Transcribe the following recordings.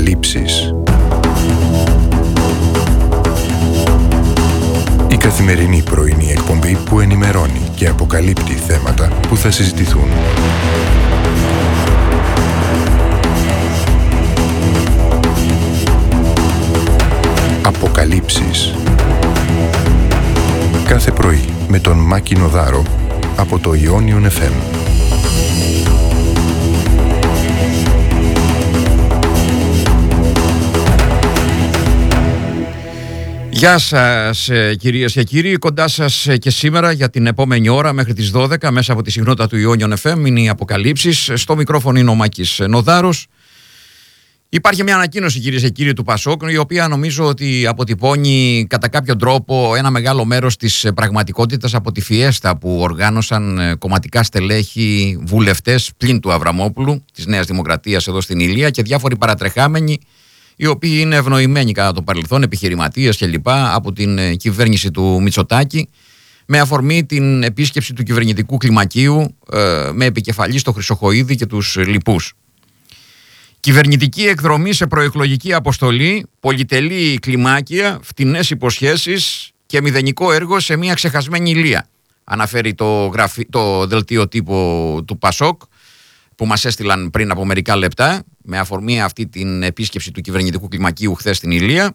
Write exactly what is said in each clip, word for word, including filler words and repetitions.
Αποκαλύψεις. Η καθημερινή πρωινή εκπομπή που ενημερώνει και αποκαλύπτει θέματα που θα συζητηθούν. Αποκαλύψεις. Κάθε πρωί με τον Μάκη Νοδάρο από το Ιόνιον εφ εμ. Γεια σας κυρίες και κύριοι, κοντά σας και σήμερα για την επόμενη ώρα μέχρι τις δώδεκα μέσα από τη συχνότητα του Ιόνιον εφ εμ είναι οι Αποκαλύψεις. Στο μικρόφωνο είναι ο Μάκης Νοδάρος. Υπάρχει μια ανακοίνωση κυρίες και κύριοι του Πασόκ, η οποία νομίζω ότι αποτυπώνει κατά κάποιο τρόπο ένα μεγάλο μέρος της πραγματικότητας από τη φιέστα που οργάνωσαν κομματικά στελέχη, βουλευτές πλην του Αβραμόπουλου της Νέας Δημοκρατίας εδώ στην Ηλία και διάφοροι παρατρεχάμενοι, οι οποίοι είναι ευνοημένοι κατά το παρελθόν, επιχειρηματίες κλπ. Από την κυβέρνηση του Μητσοτάκη, με αφορμή την επίσκεψη του κυβερνητικού κλιμακίου ε, με επικεφαλή στο Χρυσοχοΐδη και τους λοιπούς. Κυβερνητική εκδρομή σε προεκλογική αποστολή, πολυτελή κλιμάκια, φτηνές υποσχέσεις και μηδενικό έργο σε μια ξεχασμένη Ηλία. Αναφέρει το, γραφι... το δελτίο τύπου του Πασόκ που μας έστειλαν πριν από μερικά λεπτά με αφορμή αυτή την επίσκεψη του κυβερνητικού κλιμακίου χθες στην Ηλία,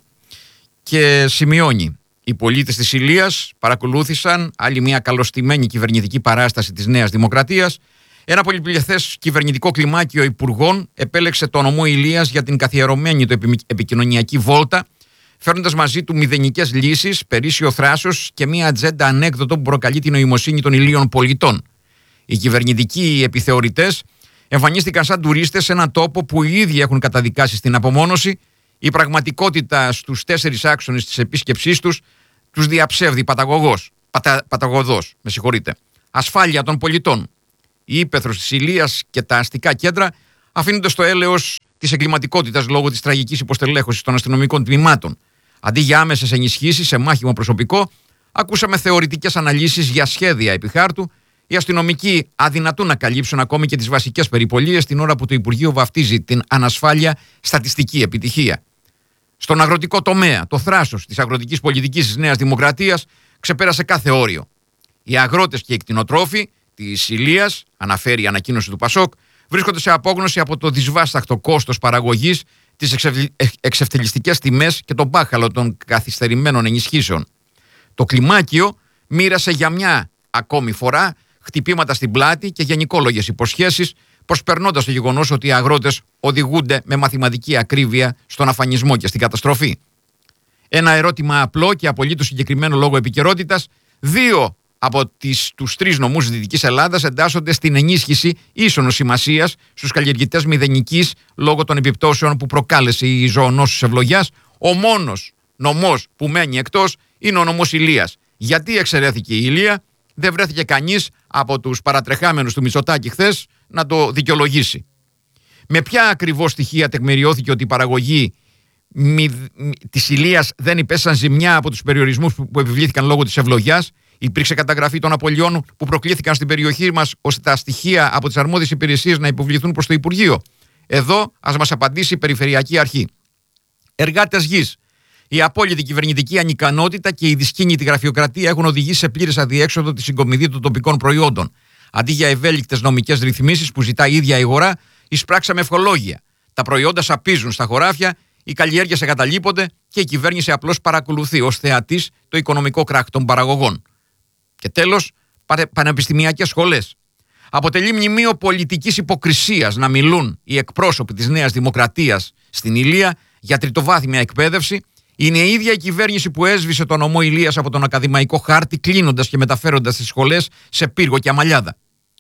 και σημειώνει: οι πολίτες της Ηλίας παρακολούθησαν άλλη μια καλωστημένη κυβερνητική παράσταση της Νέας Δημοκρατίας. Ένα πολυπληθές κυβερνητικό κλιμάκιο υπουργών επέλεξε το νομό Ηλίας για την καθιερωμένη του επικοινωνιακή βόλτα, φέρνοντας μαζί του μηδενικές λύσεις, περίσσιο θράσος και μια ατζέντα ανέκδοτο που προκαλεί την νοημοσύνη των Ηλίων πολιτών. Οι κυβερνητικοί επιθεωρητές εμφανίστηκαν σαν τουρίστες σε έναν τόπο που οι ίδιοι έχουν καταδικάσει στην απομόνωση. Η πραγματικότητα στους τέσσερις άξονες της επίσκεψής τους τους διαψεύδει παταγωγός, πατα, παταγωδός, με συγχωρείτε. Ασφάλεια των πολιτών. Η ύπαιθρος της Ηλίας και τα αστικά κέντρα αφήνονται στο έλεος της εγκληματικότητας λόγω της τραγικής υποστελέχωσης των αστυνομικών τμήματων. Αντί για άμεσες ενισχύσεις σε μάχημο προσωπικό, ακούσαμε θεωρητικές αναλύσεις για σχέδια επί χάρτου. Οι αστυνομικοί αδυνατούν να καλύψουν ακόμη και τις βασικές περιπολίες την ώρα που το Υπουργείο βαφτίζει την ανασφάλεια στατιστική επιτυχία. Στον αγροτικό τομέα, το θράσος της αγροτικής πολιτικής της Νέας Δημοκρατίας ξεπέρασε κάθε όριο. Οι αγρότες και οι κτηνοτρόφοι της Ηλίας, αναφέρει η ανακοίνωση του Πασόκ, βρίσκονται σε απόγνωση από το δυσβάσταχτο κόστος παραγωγής, τις εξευτελιστικές τιμές και τον μπάχαλο των καθυστερημένων ενισχύσεων. Το κλιμάκιο μοίρασε για μια ακόμη φορά χτυπήματα στην πλάτη και γενικόλογες υποσχέσεις, προσπερνώντας το γεγονός ότι οι αγρότες οδηγούνται με μαθηματική ακρίβεια στον αφανισμό και στην καταστροφή. Ένα ερώτημα απλό και απολύτως συγκεκριμένο λόγω επικαιρότητας: δύο από τις, τους τρεις νομούς της Δυτικής Ελλάδας εντάσσονται στην ενίσχυση ίσονος σημασίας στους καλλιεργητές μηδενικής λόγω των επιπτώσεων που προκάλεσε η ζωονόσους ευλογιάς. Ο μόνος νομός που μένει εκτός είναι ο νομός Ηλίας. Γιατί εξαιρέθηκε η Ηλία? Δεν βρέθηκε κανείς από τους παρατρεχάμενους του Μητσοτάκη χθες να το δικαιολογήσει. Με ποια ακριβώς στοιχεία τεκμηριώθηκε ότι η παραγωγή μη, μη, της Ηλίας δεν υπέσαν ζημιά από τους περιορισμούς που, που επιβλήθηκαν λόγω της ευλογιάς? Υπήρξε καταγραφή των απολειών που προκλήθηκαν στην περιοχή μας ώστε τα στοιχεία από τις αρμόδιες υπηρεσίες να υποβληθούν προς το Υπουργείο? Εδώ ας μας απαντήσει η Περιφερειακή Αρχή. Εργάτες γης. Η απόλυτη κυβερνητική ανικανότητα και η δυσκίνητη γραφειοκρατία έχουν οδηγήσει σε πλήρες αδιέξοδο τη συγκομιδή των τοπικών προϊόντων. Αντί για ευέλικτες νομικές ρυθμίσεις που ζητά η ίδια η αγορά, εισπράξαμε ευχολόγια. Τα προϊόντα σαπίζουν στα χωράφια, οι καλλιέργειες εγκαταλείπονται και η κυβέρνηση απλώς παρακολουθεί ως θεατής το οικονομικό κράχ των παραγωγών. Και τέλος, πανεπιστημιακές σχολές. Αποτελεί μνημείο πολιτικής υποκρισίας να μιλούν οι εκπρόσωποι της Νέας Δημοκρατίας στην Ηλία για τριτοβάθμια εκπαίδευση. Είναι η ίδια η κυβέρνηση που έσβησε τον νομό Ηλίας από τον ακαδημαϊκό χάρτη, κλείνοντας και μεταφέροντας τις σχολές σε πύργο και αμαλιάδα.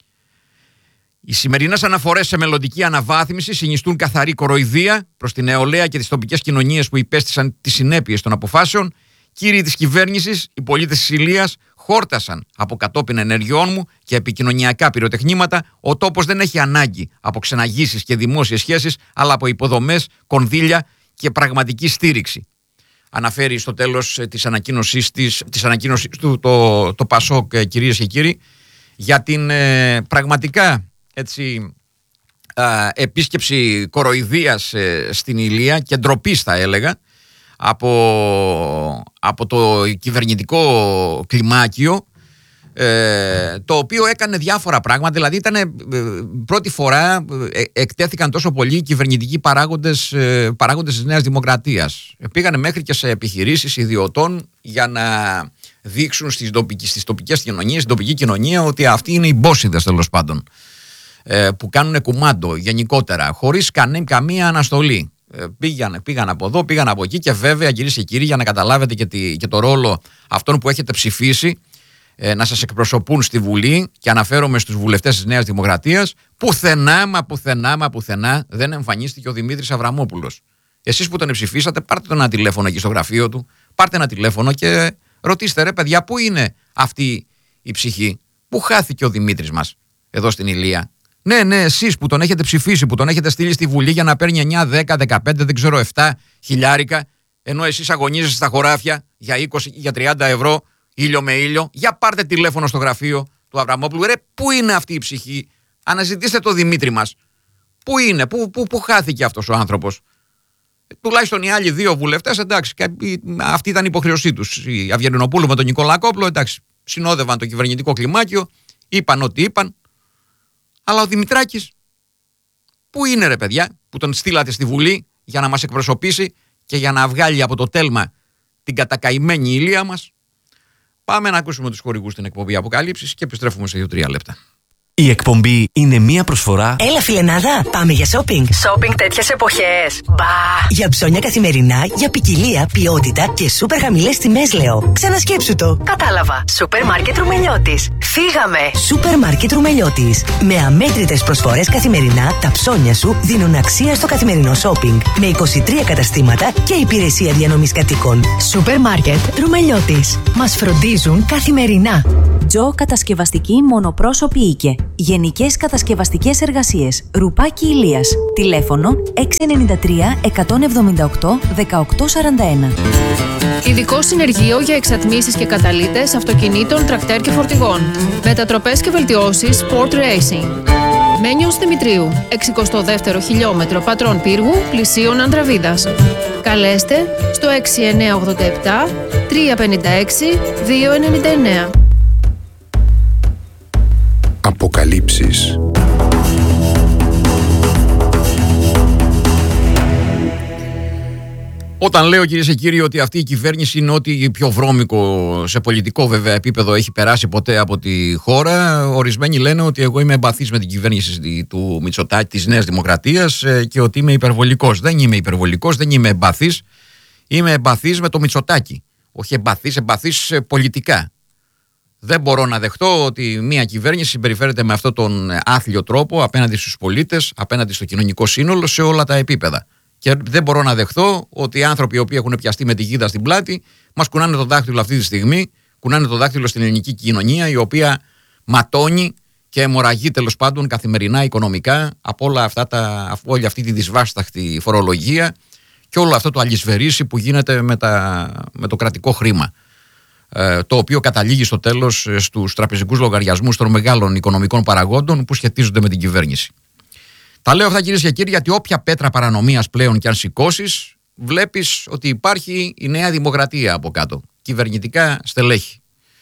Οι σημερινές αναφορές σε μελλοντική αναβάθμιση συνιστούν καθαρή κοροϊδία προς την νεολαία και τις τοπικές κοινωνίες που υπέστησαν τις συνέπειες των αποφάσεων. Κύριοι της κυβέρνησης, οι πολίτες της Ηλίας χόρτασαν από κατόπιν ενεργειών μου και επικοινωνιακά πυροτεχνήματα. Ο τόπος δεν έχει ανάγκη από ξεναγήσεις και δημόσιες σχέσεις, αλλά από υποδομές, κονδύλια και πραγματική στήριξη. Αναφέρει στο τέλος της ανακοίνωσής, της, της ανακοίνωσής του το, το Πασόκ, κυρίες και κύριοι, για την ε, πραγματικά έτσι, α, επίσκεψη κοροϊδίας ε, στην Ηλία και ντροπής θα έλεγα από, από το κυβερνητικό κλιμάκιο, ε, το οποίο έκανε διάφορα πράγματα. Δηλαδή ήταν ε, πρώτη φορά ε, εκτέθηκαν τόσο πολλοί κυβερνητικοί παράγοντες, ε, παράγοντες της Νέας Δημοκρατίας. Πήγανε μέχρι και σε επιχειρήσεις ιδιωτών για να δείξουν στις, τοπικές, στις τοπικές κοινωνίες, στην τοπική κοινωνία, ότι αυτοί είναι οι μπόσιδες τέλος πάντων, ε, που κάνουν κουμάντο γενικότερα, χωρίς κανέ, καμία αναστολή. Ε, πήγαν, πήγαν από εδώ, πήγαν από εκεί, και βέβαια, κυρίες και κύριοι, για να καταλάβετε και, τη, και το ρόλο αυτών που έχετε ψηφίσει ε, να σας εκπροσωπούν στη Βουλή, και αναφέρομαι στους βουλευτές της Νέας Δημοκρατίας, πουθενά, μα πουθενά, μα πουθενά δεν εμφανίστηκε ο Δημήτρης Αβραμόπουλος. Εσείς που τον ψηφίσατε, πάρτε τον ένα τηλέφωνο εκεί στο γραφείο του, πάρτε ένα τηλέφωνο και ρωτήστε, ρε παιδιά, πού είναι αυτή η ψυχή, πού χάθηκε ο Δημήτρης μας εδώ στην Ηλία? Ναι, ναι, εσείς που τον έχετε ψηφίσει, που τον έχετε στείλει στη Βουλή για να παίρνει εννιά, δέκα, δεκαπέντε, δεν ξέρω, επτά χιλιάρικα, ενώ εσείς αγωνίζεστε στα χωράφια για είκοσι ή για τριάντα ευρώ, ήλιο με ήλιο. Για πάρτε τηλέφωνο στο γραφείο του Αβραμόπουλου. Ρε, πού είναι αυτή η ψυχή? Αναζητήστε το Δημήτρη μας. Πού είναι, πού, πού, πού χάθηκε αυτός ο άνθρωπος? Τουλάχιστον οι άλλοι δύο βουλευτές, εντάξει, αυτή ήταν η υποχρεωσή τους. Η Αυγερινοπούλου με τον Νικολακόπουλο, εντάξει, συνόδευαν το κυβερνητικό κλιμάκιο, είπαν ό,τι είπαν. Αλλά ο Δημητράκης, πού είναι, ρε παιδιά, που τον στείλατε στη Βουλή για να μας εκπροσωπήσει και για να βγάλει από το τέλμα την κατακαημένη Ηλία μας? Πάμε να ακούσουμε τους χορηγούς στην εκπομπή Αποκαλύψεις και επιστρέφουμε σε δύο τρία λεπτά. Η εκπομπή είναι μία προσφορά. Έλα, φιλενάδα, πάμε για shopping. Shopping τέτοιες εποχές. Μπα! Για ψώνια καθημερινά, για ποικιλία, ποιότητα και σούπερ χαμηλές τιμές, λέω. Ξανασκέψου το. Κατάλαβα. Σούπερ μάρκετ Ρουμελιώτης. Φύγαμε. Σούπερ μάρκετ Ρουμελιώτης. Με αμέτρητες προσφορές καθημερινά, τα ψώνια σου δίνουν αξία στο καθημερινό shopping. Με είκοσι τρία καταστήματα και υπηρεσία διανομής κατοίκων. Σούπερ μάρκετ Ρουμελιώτης. Μας φροντίζουν καθημερινά. Τζο Κατασκευαστική Μονοπρόσωπη Οίκε. Γενικές κατασκευαστικές εργασίες. Ρουπάκι Ηλίας. Τηλέφωνο έξι εννιά τρία εκατόν εβδομήντα οκτώ δεκαοκτώ σαράντα ένα. Ειδικό συνεργείο για εξατμίσεις και καταλύτες αυτοκινήτων, τρακτέρ και φορτηγών. Μετατροπές και βελτιώσεις Sport Racing. Μένιος Δημητρίου, εξηκοστό δεύτερο χιλιόμετρο Πατρών Πύργου, πλησίον Ανδραβίδας. Καλέστε στο έξι εννιά οκτώ επτά τρία πέντε έξι δύο εννιά εννιά. Αποκαλύψεις. Όταν λέω, κυρίες και κύριοι, ότι αυτή η κυβέρνηση είναι ό,τι πιο βρώμικο σε πολιτικό βέβαια επίπεδο έχει περάσει ποτέ από τη χώρα, ορισμένοι λένε ότι εγώ είμαι εμπαθής με την κυβέρνηση του Μητσοτάκη, της Νέας Δημοκρατίας, και ότι είμαι υπερβολικός. Δεν είμαι υπερβολικός, δεν είμαι εμπαθής. Είμαι εμπαθής με το Μητσοτάκη. Όχι εμπαθής, εμπαθής πολιτικά. Δεν μπορώ να δεχτώ ότι μια κυβέρνηση συμπεριφέρεται με αυτόν τον άθλιο τρόπο απέναντι στους πολίτες, απέναντι στο κοινωνικό σύνολο, σε όλα τα επίπεδα. Και δεν μπορώ να δεχτώ ότι οι άνθρωποι οι οποίοι έχουν πιαστεί με τη γίδα στην πλάτη μας κουνάνε το δάχτυλο αυτή τη στιγμή, κουνάνε το δάχτυλο στην ελληνική κοινωνία, η οποία ματώνει και αιμορραγεί τέλος πάντων καθημερινά οικονομικά από όλα αυτά τα, από όλη αυτή τη δυσβάσταχτη φορολογία και όλο αυτό το αλυσβερίσι που γίνεται με, τα, με το κρατικό χρήμα, το οποίο καταλήγει στο τέλος στους τραπεζικούς λογαριασμούς των μεγάλων οικονομικών παραγόντων που σχετίζονται με την κυβέρνηση. Τα λέω αυτά, κυρίες και κύριοι, γιατί όποια πέτρα παρανομίας πλέον κι αν σηκώσεις, βλέπεις ότι υπάρχει η Νέα Δημοκρατία από κάτω, κυβερνητικά στελέχη.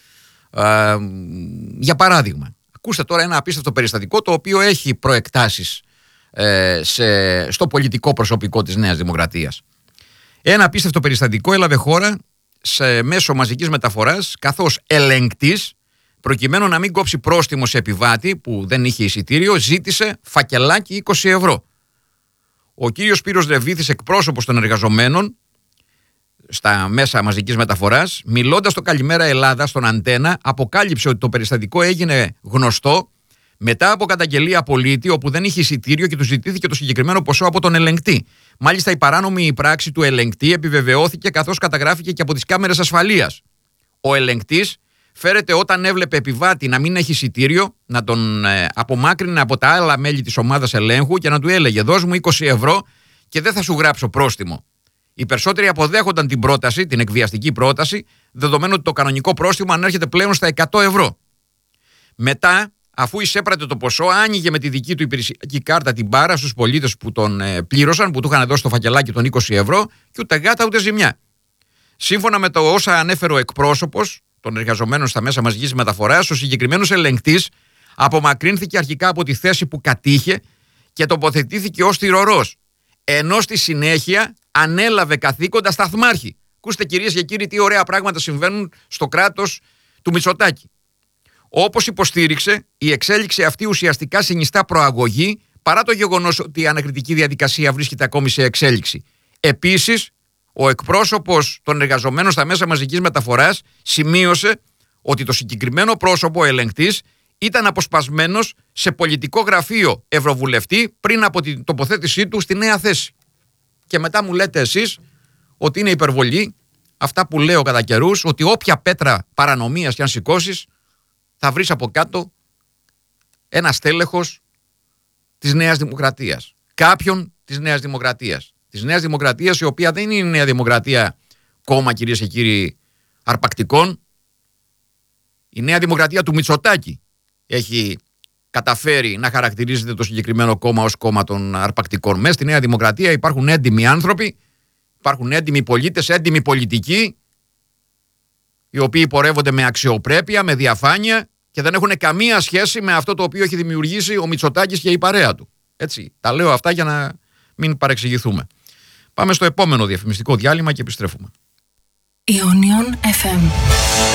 Ε, για παράδειγμα, ακούστε τώρα ένα απίστευτο περιστατικό, το οποίο έχει προεκτάσεις ε, σε, στο πολιτικό προσωπικό της Νέας Δημοκρατίας. Ένα απίστευτο περιστατικό έλαβε χώρα σε μέσο μαζικής μεταφοράς, καθώς ελεγκτής, προκειμένου να μην κόψει πρόστιμο σε επιβάτη που δεν είχε εισιτήριο, ζήτησε φακελάκι είκοσι ευρώ. Ο κύριος Σπύρος Ρεβίθης, εκπρόσωπος των εργαζομένων στα μέσα μαζικής μεταφοράς, μιλώντας στο Καλημέρα Ελλάδα στον Αντένα, αποκάλυψε ότι το περιστατικό έγινε γνωστό μετά από καταγγελία πολίτη, όπου δεν είχε εισιτήριο και του ζητήθηκε το συγκεκριμένο ποσό από τον ελεγκτή. Μάλιστα, η παράνομη πράξη του ελεγκτή επιβεβαιώθηκε, καθώς καταγράφηκε και από τις κάμερες ασφαλείας. Ο ελεγκτής φέρεται όταν έβλεπε επιβάτη να μην έχει εισιτήριο, να τον ε, απομάκρυνε από τα άλλα μέλη της ομάδας ελέγχου και να του έλεγε: δώσ' μου είκοσι ευρώ και δεν θα σου γράψω πρόστιμο. Οι περισσότεροι αποδέχονταν την πρόταση, την εκβιαστική πρόταση, δεδομένου ότι το κανονικό πρόστιμο ανέρχεται πλέον στα εκατό ευρώ. Μετά αφού εισέπρατε το ποσό, άνοιγε με τη δική του υπηρεσιακή κάρτα την μπάρα στους πολίτες που τον ε, πλήρωσαν, που του είχαν δώσει το φακελάκι των είκοσι ευρώ, και ούτε γάτα ούτε ζημιά. Σύμφωνα με το όσα ανέφερε ο εκπρόσωπος των εργαζομένων στα μέσα μαζικής μεταφοράς, ο συγκεκριμένος ελεγκτής απομακρύνθηκε αρχικά από τη θέση που κατήχε και τοποθετήθηκε ως θυρωρός, ενώ στη συνέχεια ανέλαβε καθήκοντα σταθμάρχη. Ακούστε, κυρίες και κύριοι, τι ωραία πράγματα συμβαίνουν στο κράτος του Μητσοτάκη. Όπως υποστήριξε, η εξέλιξη αυτή ουσιαστικά συνιστά προαγωγή, παρά το γεγονός ότι η ανακριτική διαδικασία βρίσκεται ακόμη σε εξέλιξη. Επίσης, ο εκπρόσωπος των εργαζομένων στα μέσα μαζικής μεταφοράς σημείωσε ότι το συγκεκριμένο πρόσωπο, ο ελεγκτής, ήταν αποσπασμένος σε πολιτικό γραφείο ευρωβουλευτή πριν από την τοποθέτησή του στη νέα θέση. Και μετά μου λέτε εσείς ότι είναι υπερβολή αυτά που λέω κατά καιρούς, ότι όποια πέτρα παρανομίας και αν σηκώσεις, θα βρεις από κάτω ένα στέλεχος της Νέας Δημοκρατίας. Κάποιον της Νέας Δημοκρατίας. Της Νέας Δημοκρατίας, η οποία δεν είναι η Νέα Δημοκρατία κόμμα, κυρίες και κύριοι, αρπακτικών. Η Νέα Δημοκρατία του Μητσοτάκη έχει καταφέρει να χαρακτηρίζεται το συγκεκριμένο κόμμα ως κόμμα των αρπακτικών. Μέσα στη Νέα Δημοκρατία υπάρχουν έντιμοι άνθρωποι, υπάρχουν έντιμοι πολίτες, έντιμοι πολιτικοί, οι οποίοι πορεύονται με αξιοπρέπεια, με διαφάνεια και δεν έχουν καμία σχέση με αυτό το οποίο έχει δημιουργήσει ο Μητσοτάκης και η παρέα του. Έτσι, τα λέω αυτά για να μην παρεξηγηθούμε. Πάμε στο επόμενο διαφημιστικό διάλειμμα και επιστρέφουμε. Ionion εφ εμ.